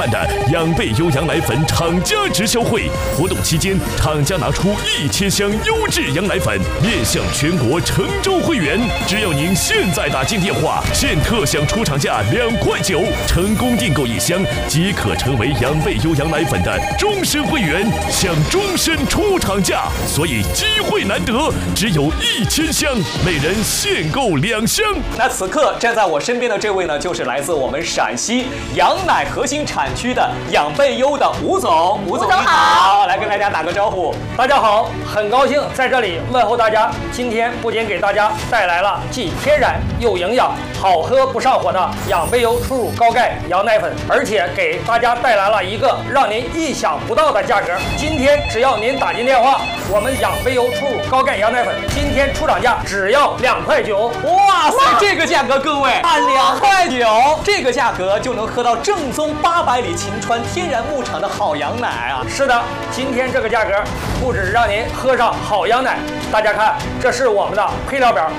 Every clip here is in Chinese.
办的养倍优羊奶粉厂家直销会，活动期间，厂家拿出1000箱优质羊奶粉面向全国成州会员，只要您现在打进电话，现特享出厂价2.9块，成功订购1箱即可成为养倍优羊奶粉的终身会员，享终身出厂价。所以机会难得，只有1000箱，每人限购2箱。 那此刻站在我身边的这位呢，就是来自我们陕西羊奶核心产区的养倍优的吴总。吴总你好，来跟大家打个招呼。 大家好，很高兴在这里问候大家。今天不仅给大家带来了既天然又营养、好喝不上火的养倍优初乳高钙羊奶粉，而且给大家带来了一个让您意想不到的价格。今天只要您打进电话，我们养倍优初乳高钙羊奶粉今天出厂价只要2.9块。 哇塞，这个价格各位按2.9块，这个价格就能喝到正宗800里秦川天然牧场的好羊奶啊！ 是的，今天这个价格不止让您喝上好羊奶，大家看，这是我们的配料表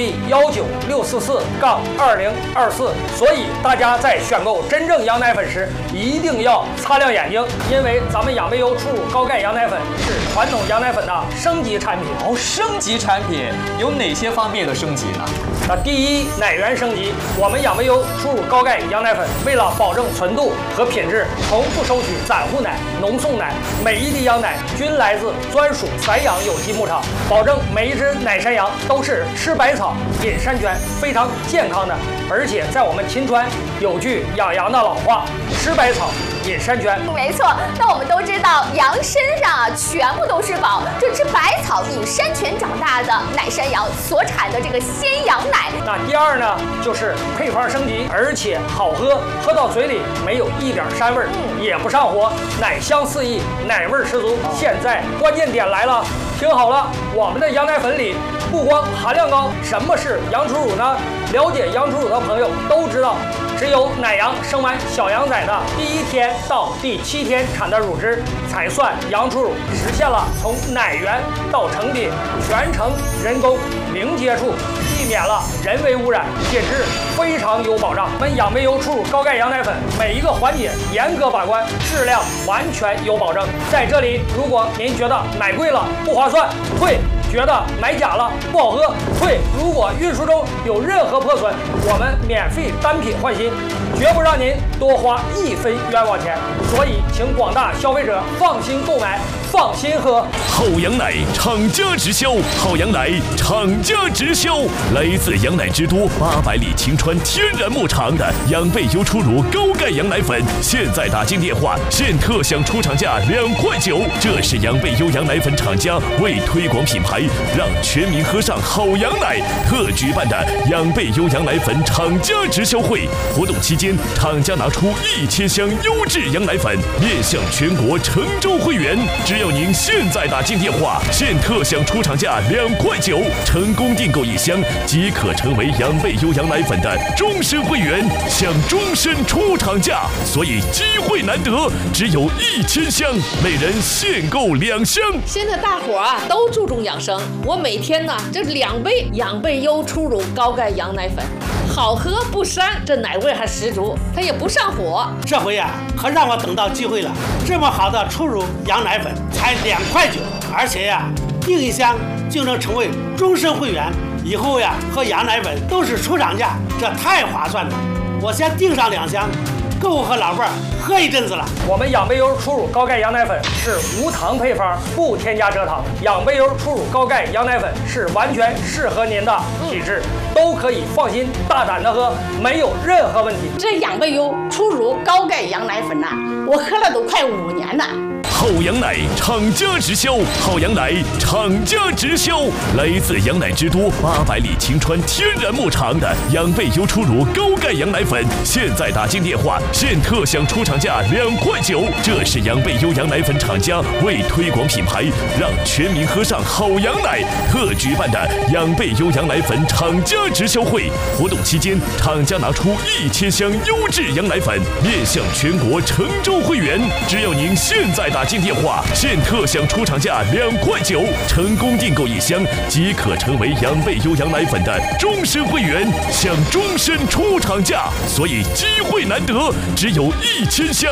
GB19644-2024，所以大家在选购真正羊奶粉时一定要擦亮眼睛，因为咱们养倍优初乳高钙羊奶粉是传统羊奶粉的升级产品。 哦，升级产品有哪些方面的升级呢？ 第一，奶源升级。我们养倍优初乳高钙羊奶粉为了保证纯度和品质，从不收取散户奶、浓送奶，每一滴羊奶均来自专属散养有机牧场，保证每一只奶山羊都是吃百草、饮山泉，非常健康的。而且在我们秦川有句养羊的老话：吃百草，饮山泉。 没错，那我们都知道，羊身上全部都是宝，这吃百草、饮山泉长大的奶山羊所产的这个鲜羊奶。 那第二呢，就是配方升级，而且好喝，喝到嘴里没有一点膻味，也不上火，奶香四溢，奶味十足。现在关键点来了，听好了，我们的羊奶粉里不光含量高，什么是羊初乳呢？了解羊初乳的朋友都知道，只有奶羊生完小羊崽的第1天到第7天产的乳汁才算羊初乳，实现了从奶源到成品全程人工零接触，避免了人为污染，品质非常有保障。我们养倍优初乳高钙羊奶粉每一个环节严格把关，质量完全有保证。在这里，如果您觉得买贵了不划算，退；觉得买假了不好喝，退；如果运输中有任何破损，我们免费单品换新，绝不让您多花1分冤枉钱。所以，请广大消费者放心购买，放心喝。 好羊奶厂家直销，好羊奶厂家直销，来自羊奶之都800里秦川天然牧场的养倍优初乳高钙羊奶粉，现在打进电话，现特享出厂价2.9块。这是养倍优羊奶粉厂家为推广品牌，让全民喝上好羊奶特举办的养倍优羊奶粉厂家直销会，活动期间，厂家拿出1000箱优质羊奶粉面向全国成州会员，只要您现在打进电话，现特享出厂价2.9块，成功订购1箱即可成为养倍优羊奶粉的终身会员，享终身出厂价。所以机会难得，只有1000箱，每人限购2箱。 现在大伙儿都注重养生，我每天呢这2杯养倍优初乳高钙羊奶粉，好喝不膻，这奶味还十足，它也不上火。 这回呀，可让我等到机会了，这么好的初乳羊奶粉才2.9块，而且呀，订1箱就能成为终身会员，以后呀喝羊奶粉都是出厂价，这太划算了。我先订上2箱，够我和老伴儿喝一阵子了。 我们养倍优初乳高钙羊奶粉是无糖配方，不添加蔗糖。养倍优初乳高钙羊奶粉是完全适合您的体质，都可以放心大胆的喝，没有任何问题。 这养倍优初乳高钙羊奶粉呐，我喝了都快5年了。 好羊奶厂家直销，好羊奶厂家直销，来自羊奶之都800里秦川天然牧场的养倍优初乳高钙羊奶粉，现在打进电话，现特享出厂价2.9块。这是养倍优羊奶粉厂家为推广品牌，让全民喝上好羊奶特举办的养倍优羊奶粉厂家直销会，活动期间，厂家拿出1000箱优质羊奶粉面向全国成州会员，只要您现在打进电话，现特享出厂价2.9块，成功订购1箱即可成为养倍优羊奶粉的终身会员，享终身出厂价。所以机会难得，只有1000箱。